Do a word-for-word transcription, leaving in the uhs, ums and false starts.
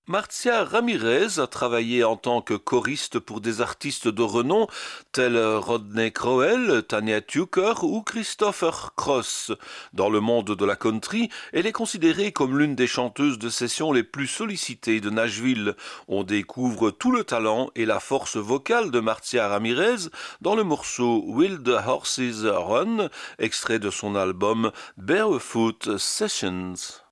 Marcia Ramirez a travaillé en tant que choriste pour des artistes de renom tels Rodney Crowell, Tanya Tucker ou Christopher Cross. Dans le monde de la country, elle est considérée comme l'une des chanteuses de session les plus sollicitées de Nashville. On découvre tout le talent et la force vocale de Marcia Ramirez dans le morceau Will the Horses Run, extrait de son album Barefoot Sessions.